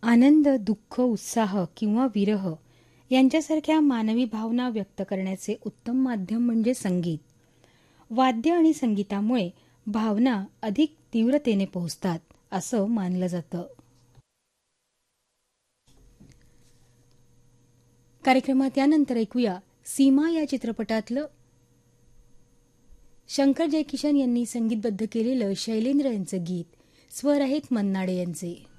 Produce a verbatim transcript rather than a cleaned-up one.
आनंद, दुःख, उत्साह किंवा विरह यांच्यासारख्या मानवी भावना व्यक्त करण्याचे उत्तम माध्यम म्हणजे संगीत. वाद्य आणि संगीतामुळे भावना अधिक तीव्रतेने पोहोचतात असं मानलं जातं. कार्यक्रमात यानंतर ऐकूया सीमा या चित्रपटातलं शंकर जयकिशन यांनी संगीतबद्ध केलेलं शैलेंद्र यांचं गीत. स्वर आहेत मन्नाडे यांचे.